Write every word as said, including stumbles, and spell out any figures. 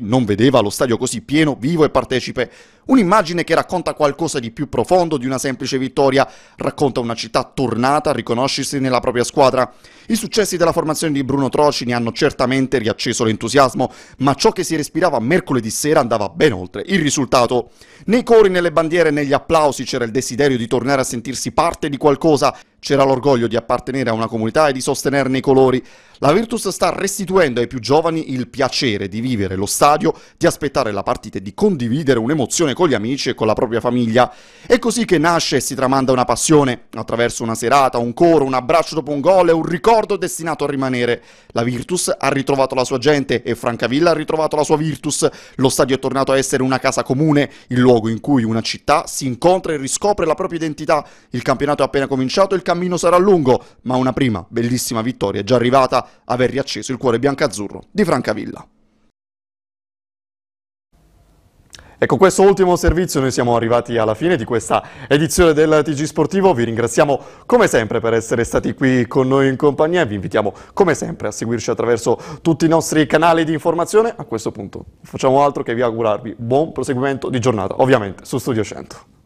non vedeva lo stadio così pieno, vivo e partecipe. Un'immagine che racconta qualcosa di più profondo di una semplice vittoria, racconta una città tornata a riconoscersi nella propria squadra. I successi della formazione di Bruno Troci ne hanno certamente riacceso l'entusiasmo, ma ciò che si respirava mercoledì sera andava ben oltre il risultato. Nei cori, nelle bandiere e negli applausi c'era il desiderio di tornare a sentirsi parte di qualcosa, c'era l'orgoglio di appartenere a una comunità e di sostenerne i colori. La Virtus sta restituendo ai più giovani il piacere di vivere lo stadio, di aspettare la partita e di condividere un'emozione con gli amici e con la propria famiglia. È così che nasce e si tramanda una passione, attraverso una serata, un coro, un abbraccio dopo un gol e un ricordo destinato a rimanere. La Virtus ha ritrovato la sua gente e Francavilla ha ritrovato la sua Virtus. Lo stadio è tornato a essere una casa comune, il luogo in cui una città si incontra e riscopre la propria identità. Il campionato è appena cominciato e il cammino sarà lungo, ma una prima bellissima vittoria è già arrivata, aver riacceso il cuore biancazzurro di Francavilla. E con questo ultimo servizio noi siamo arrivati alla fine di questa edizione del T G Sportivo. Vi ringraziamo come sempre per essere stati qui con noi in compagnia e vi invitiamo come sempre a seguirci attraverso tutti i nostri canali di informazione. A questo punto non facciamo altro che vi augurarvi buon proseguimento di giornata, ovviamente su Studio cento.